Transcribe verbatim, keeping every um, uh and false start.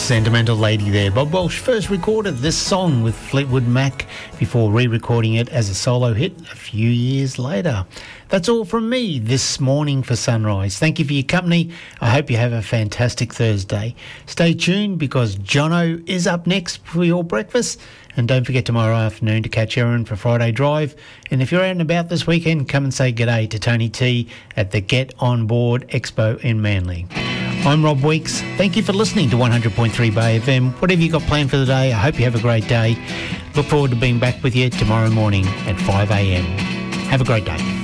Sentimental Lady there. Bob Welch first recorded this song with Fleetwood Mac before re-recording it as a solo hit a few years later. That's all from me this morning for Sunrise. Thank you for your company. I hope you have a fantastic Thursday. Stay tuned because Jono is up next for your breakfast. And don't forget tomorrow afternoon to catch Erin for Friday Drive. And if you're out and about this weekend, come and say g'day to Tony T at the Get On Board Expo in Manly. I'm Rob Weeks. Thank you for listening to one hundred point three Bay F M. Whatever you got planned for the day, I hope you have a great day. Look forward to being back with you tomorrow morning at five a m. Have a great day.